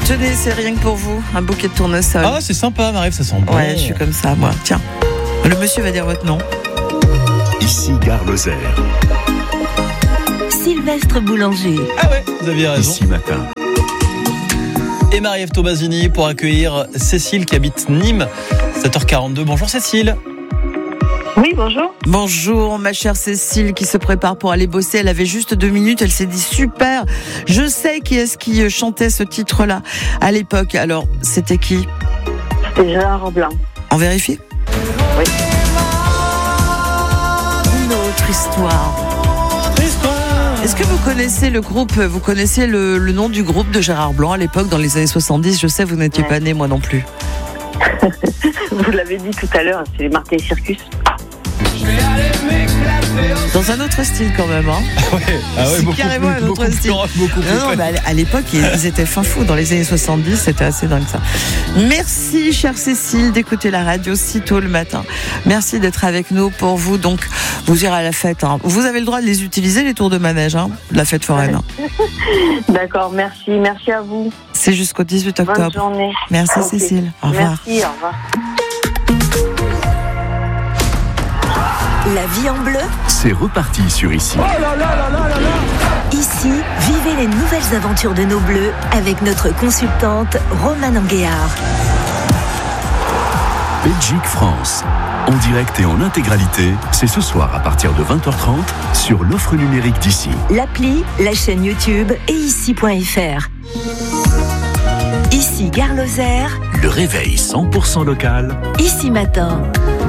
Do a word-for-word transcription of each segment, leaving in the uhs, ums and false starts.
Tenez, c'est rien que pour vous, un bouquet de tournesol. Ah, c'est sympa, Marie, ça sent bon. Ouais, je suis comme ça, moi. Tiens, le monsieur va dire votre nom. Ici Gare Lozère. Sylvestre Boulanger. Ah ouais, vous aviez raison. Ici Matin. Et Marie-Ève Tomasini pour accueillir Cécile qui habite Nîmes. sept heures quarante-deux. Bonjour Cécile. Oui, bonjour. Bonjour, ma chère Cécile qui se prépare pour aller bosser. Elle avait juste deux minutes. Elle s'est dit super. Je sais qui est-ce qui chantait ce titre-là à l'époque. Alors, c'était qui? C'est Gérard Blanc. On vérifie? Oui. Une autre histoire. Est-ce que vous connaissez le groupe, vous connaissez le, le nom du groupe de Gérard Blanc à l'époque, dans les années soixante-dix? Je sais, vous n'étiez ouais. pas né, moi non plus. Vous l'avez dit tout à l'heure, c'est les Martin et Circus. Dans un autre style quand même, hein. Ouais, ah ouais, c'est beaucoup carrément plus, un autre beaucoup style. Plus, beaucoup plus non, non, mais à l'époque, ils étaient fin fous. Dans les années soixante-dix, c'était assez dingue ça. Merci, chère Cécile, d'écouter la radio si tôt le matin. Merci d'être avec nous. Pour vous, donc, vous irez à la fête. Hein. Vous avez le droit de les utiliser, les tours de manège, hein, la fête foraine. Hein. D'accord, merci. Merci à vous. C'est jusqu'au dix-huit octobre. Bonne journée. Merci, okay. Cécile. Au revoir. Merci, au revoir. La vie en bleu, C'est reparti sur Ici. Oh là là là là là là. ici, vivez les nouvelles aventures de nos bleus avec notre consultante Romane Anguéard. Belgique-France. En direct et en intégralité, c'est ce soir à partir de vingt heures trente sur l'offre numérique d'Ici. L'appli, la chaîne YouTube et ici point f r. Ici Gare Lozère, Le réveil cent pour cent local. Ici Matin.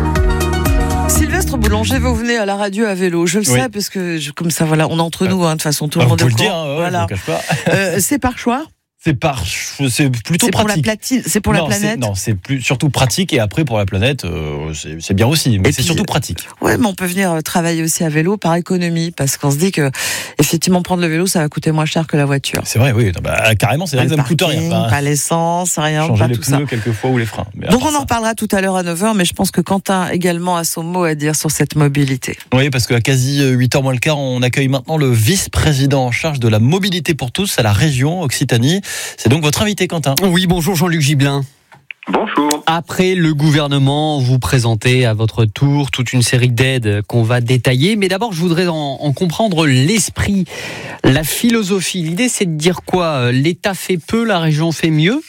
Sylvestre Boulanger, vous venez à la radio à vélo. Je le Oui. sais, parce que je, comme ça, voilà, on est entre nous, hein, de toute façon, tout Ah, le vous monde pouvez est le au dire, courant. hein, ouais, Voilà. je vous cache pas. Euh, c'est par choix. C'est par, c'est plutôt C'est pour la pratique. platine, c'est pour non, la planète. c'est, non, c'est plus, surtout pratique et après pour la planète, euh, c'est, c'est bien aussi, mais Et c'est puis, surtout pratique. Ouais, mais on peut venir travailler aussi à vélo par économie, parce qu'on se dit que effectivement prendre le vélo, ça va coûter moins cher que la voiture. C'est vrai, oui. Non, bah, carrément, c'est vrai que ça le me coûte rien. parking, Pas, pas l'essence, rien, changer pas les tout ça. pneus quelquefois ou les freins. Mais Donc à part on en ça- reparlera tout à l'heure à neuf heures, mais je pense que Quentin également a son mot à dire sur cette mobilité. Oui, parce qu'à quasi huit heures moins le quart, on accueille maintenant le vice-président en charge de la mobilité pour tous à la région Occitanie. C'est donc votre invité, Quentin. Oui, bonjour Jean-Luc Gibelin. Bonjour. Après le gouvernement, vous présentez à votre tour toute une série d'aides qu'on va détailler. Mais d'abord, je voudrais en, en comprendre l'esprit, la philosophie. L'idée, c'est de dire quoi? L'État fait peu, la région fait mieux?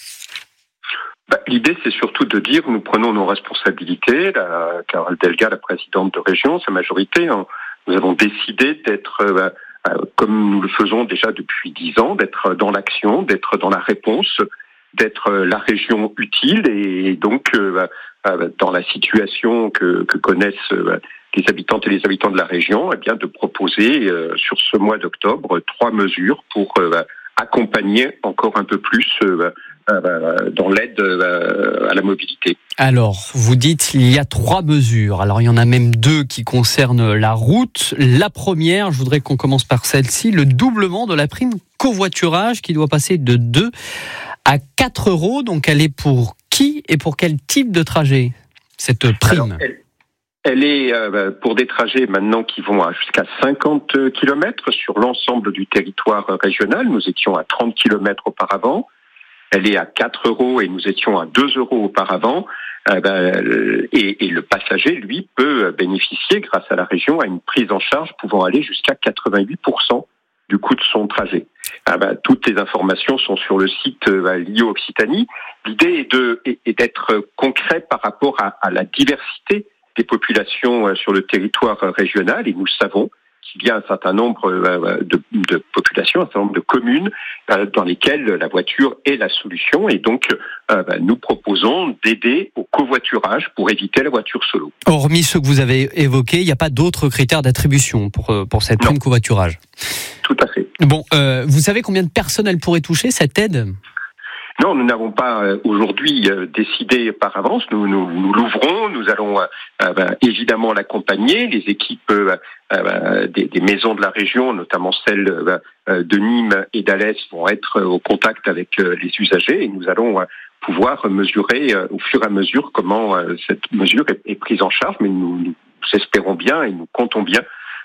Bah, l'idée, c'est surtout de dire nous prenons nos responsabilités. La, Carole Delga, la présidente de région, sa majorité, hein, nous avons décidé d'être, euh, euh, comme nous le faisons déjà depuis dix ans, d'être dans l'action, d'être dans la réponse, d'être la région utile et donc euh, euh, dans la situation que, que connaissent euh, les habitantes et les habitants de la région, eh bien de proposer euh, sur ce mois d'octobre trois mesures pour euh, accompagner encore un peu plus euh, euh, dans l'aide euh, à la mobilité. Alors, vous dites il y a trois mesures. Alors, il y en a même deux qui concernent la route. La première, je voudrais qu'on commence par celle-ci, le doublement de la prime covoiturage qui doit passer de deux à quatre euros. Donc, elle est pour qui et pour quel type de trajet, cette prime? Alors, elle, elle est euh, pour des trajets maintenant qui vont à jusqu'à cinquante kilomètres sur l'ensemble du territoire régional. Nous étions à trente kilomètres auparavant. Elle est à quatre euros et nous étions à deux euros auparavant. Euh, ben, et, et le passager, lui, peut bénéficier, grâce à la région, à une prise en charge pouvant aller jusqu'à quatre-vingt-huit pour cent du coût de son trajet. Ah ben, toutes les informations sont sur le site euh, L I O Occitanie. L'idée est, de, est, est d'être concret par rapport à, à la diversité des populations euh, sur le territoire euh, régional, et nous savons qu'il y a un certain nombre euh, de, de populations, un certain nombre de communes euh, dans lesquelles la voiture est la solution, et donc euh, ben, nous proposons d'aider au covoiturage pour éviter la voiture solo. Hormis ceux que vous avez évoqués, il n'y a pas d'autres critères d'attribution pour, pour cette prime Non. covoiturage? Tout à fait. Bon, euh, vous savez combien de personnes elle pourrait toucher, cette aide? Non, nous n'avons pas euh, aujourd'hui euh, décidé par avance. Nous, nous, nous l'ouvrons. Nous allons euh, euh, ben, évidemment l'accompagner. Les équipes euh, euh, des, des maisons de la région, notamment celles euh, de Nîmes et d'Alès, vont être au contact avec euh, les usagers, et nous allons euh, pouvoir mesurer euh, au fur et à mesure comment euh, cette mesure est, est prise en charge. Mais nous, nous espérons bien et nous comptons bien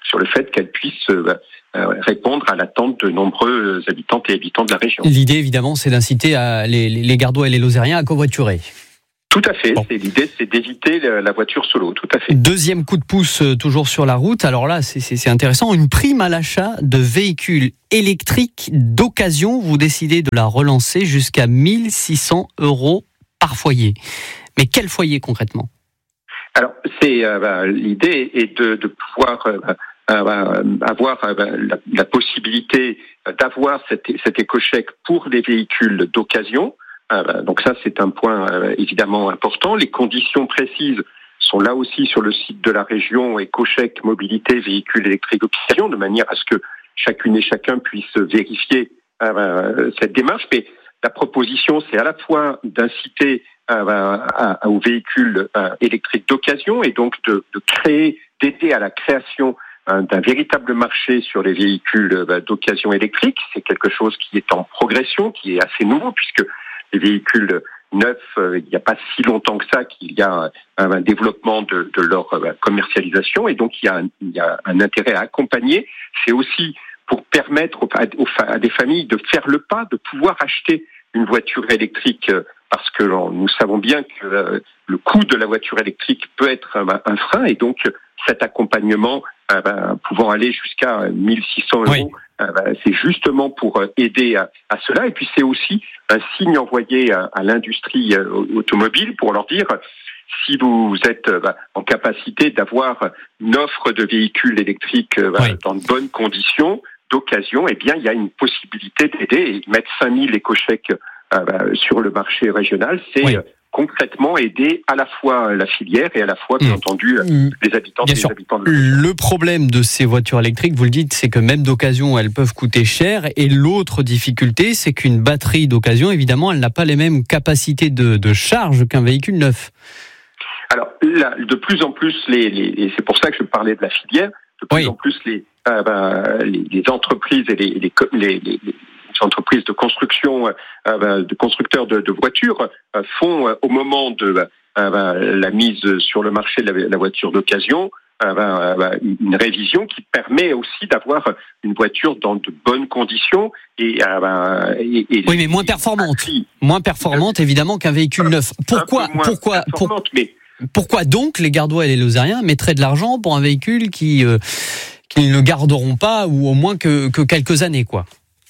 sur le fait qu'elle puisse euh, répondre à l'attente de nombreux habitantes et habitants de la région. L'idée, évidemment, c'est d'inciter à les, les Gardois et les Lozériens à covoiturer. Tout à fait. Bon. C'est l'idée, c'est d'éviter la voiture solo. Tout à fait. Deuxième coup de pouce, toujours sur la route. Alors là, c'est, c'est, c'est intéressant. Une prime à l'achat de véhicules électriques d'occasion. Vous décidez de la relancer jusqu'à mille six cents euros par foyer. Mais quel foyer concrètement ? Alors, c'est euh, bah, l'idée est de, de pouvoir euh, euh, avoir euh, la, la possibilité d'avoir cet, cet éco-chèque pour les véhicules d'occasion. Euh, donc ça, c'est un point euh, évidemment important. Les conditions précises sont là aussi sur le site de la région, éco-chèque mobilité véhicules électriques d'occasion, de manière à ce que chacune et chacun puisse vérifier euh, cette démarche. Mais la proposition, c'est à la fois d'inciter euh, à, à, aux véhicules euh, électriques d'occasion et donc de, de créer, d'aider à la création euh, d'un véritable marché sur les véhicules euh, d'occasion électriques. C'est quelque chose qui est en progression, qui est assez nouveau, puisque les véhicules neufs, euh, il n'y a pas si longtemps que ça qu'il y a un, un développement de, de leur euh, commercialisation, et donc il y a un, il y a un intérêt à accompagner. C'est aussi pour permettre aux, aux, à des familles de faire le pas, de pouvoir acheter une voiture électrique, euh, parce que nous savons bien que euh, le coût de la voiture électrique peut être un, un frein, et donc cet accompagnement euh, ben, pouvant aller jusqu'à mille six cents euros, oui. euh, ben, c'est justement pour aider à, à cela. Et puis c'est aussi un signe envoyé à, à l'industrie euh, automobile pour leur dire: si vous êtes euh, ben, en capacité d'avoir une offre de véhicules électriques euh, ben, oui. dans de bonnes conditions, d'occasion, eh bien il y a une possibilité d'aider, et mettre cinq mille éco-chèques euh, ben, sur le marché régional, c'est oui. euh, concrètement aider à la fois la filière et à la fois, bien mmh. entendu, mmh. les habitants et les habitants de la région. Le problème de ces voitures électriques, vous le dites, c'est que même d'occasion, elles peuvent coûter cher. Et l'autre difficulté, c'est qu'une batterie d'occasion, évidemment, elle n'a pas les mêmes capacités de, de charge qu'un véhicule neuf. Alors, là, de plus en plus, les, les, et c'est pour ça que je parlais de la filière, de plus oui. en plus, les, euh, ben, les, les entreprises et les, les, les, les, les entreprises de construction, euh, de constructeurs de, de voitures euh, font euh, au moment de euh, la mise sur le marché de la, la voiture d'occasion euh, euh, une révision qui permet aussi d'avoir une voiture dans de bonnes conditions et, euh, et, et oui, mais moins performante, prix, moins performante évidemment qu'un véhicule neuf. Pourquoi, pourquoi, pour, mais... pourquoi donc les Gardois et les Lozériens mettraient de l'argent pour un véhicule qui euh, qu'ils ne garderont pas, ou au moins que, que quelques années, quoi?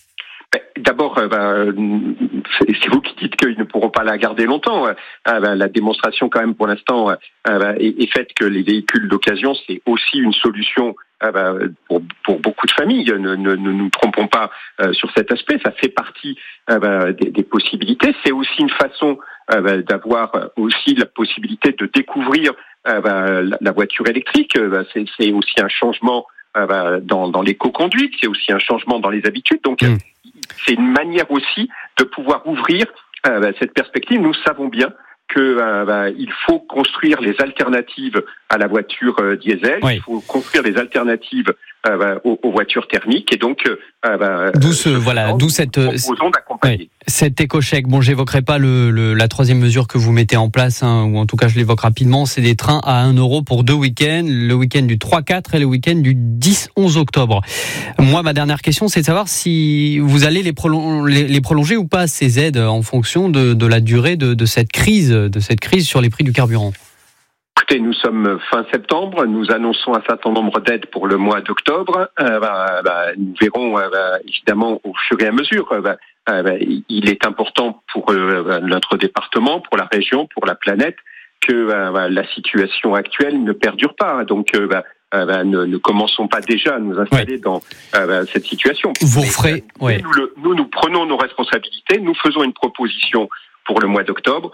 D'abord, euh, ben, c'est vous qui dites qu'ils ne pourront pas la garder longtemps. Euh, ben, la démonstration, quand même, pour l'instant, euh, ben, est, est faite que les véhicules d'occasion, c'est aussi une solution euh, ben, pour, pour beaucoup de familles. Ne, ne, ne nous trompons pas euh, sur cet aspect. Ça fait partie euh, ben, des, des possibilités. C'est aussi une façon euh, ben, d'avoir aussi la possibilité de découvrir euh, ben, la, la voiture électrique. Ben, c'est, c'est aussi un changement euh, ben, dans, dans l'éco-conduite. C'est aussi un changement dans les habitudes. Donc, mmh. c'est une manière aussi de pouvoir ouvrir euh, cette perspective. Nous savons bien que euh, bah, il faut construire les alternatives à la voiture euh, diesel. Oui. Il faut construire les alternatives euh, bah, aux, aux voitures thermiques, et donc euh, bah, d'où ce euh, voilà, d'où cette proposons d'accompagner. Oui, cet éco-chèque. Bon, j'évoquerai pas le, le la troisième mesure que vous mettez en place, hein, ou en tout cas je l'évoque rapidement. C'est des trains à un euro pour deux week-ends, le week-end du trois quatre et le week-end du dix onze octobre. Moi, ma dernière question, c'est de savoir si vous allez les, prolong- les, les prolonger ou pas, ces aides, en fonction de, de la durée de, de cette crise, de cette crise sur les prix du carburant. Écoutez, nous sommes fin septembre, nous annonçons un certain nombre d'aides pour le mois d'octobre. Euh, bah, bah, nous verrons euh, bah, évidemment au fur et à mesure. Euh, bah, euh, bah, il est important pour euh, notre département, pour la région, pour la planète, que euh, bah, la situation actuelle ne perdure pas. Donc, euh, bah, euh, bah, ne, ne commençons pas déjà à nous installer oui. dans euh, bah, cette situation. Vous ferez, nous, oui. nous, le, nous, nous prenons nos responsabilités, nous faisons une proposition pour le mois d'octobre.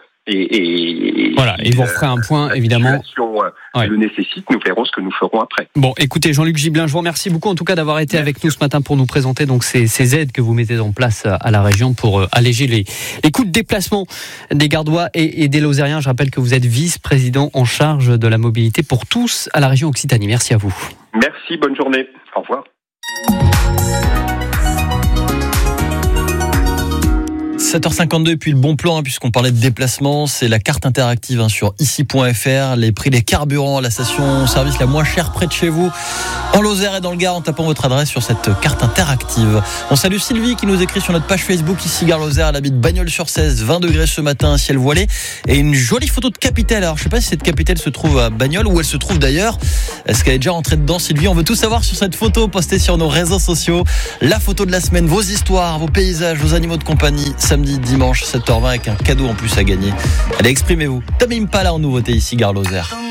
Et, et, voilà, et vous referez un point, évidemment. La situation euh, ouais. le nécessite, nous verrons ce que nous ferons après. Bon, écoutez, Jean-Luc Gibelin, je vous remercie beaucoup en tout cas d'avoir été Merci. avec nous ce matin pour nous présenter donc ces, ces aides que vous mettez en place à la région pour euh, alléger les, les coûts de déplacement des Gardois et, et des Lozériens. Je rappelle que vous êtes vice-président en charge de la mobilité pour tous à la région Occitanie. Merci à vous. Merci, bonne journée. Au revoir. sept heures cinquante-deux et puis le bon plan, hein, puisqu'on parlait de déplacement, c'est la carte interactive hein, sur ici point f r, les prix des carburants à la station-service la moins chère près de chez vous, en Lozère et dans le Gard, en tapant votre adresse sur cette carte interactive. On salue Sylvie qui nous écrit sur notre page Facebook ici Gare Lozère, elle habite Bagnols-sur-Cèze, vingt degrés ce matin, ciel voilé et une jolie photo de Capitelle. Alors je sais pas si cette Capitelle se trouve à Bagnols, où elle se trouve d'ailleurs, est-ce qu'elle est déjà rentrée dedans Sylvie? On veut tout savoir sur cette photo postée sur nos réseaux sociaux, la photo de la semaine, vos histoires, vos paysages, vos animaux de compagnie, samedi, dimanche, sept heures vingt avec un cadeau en plus à gagner. Allez, exprimez-vous. Tame Impala en nouveauté ici Gare Lozère.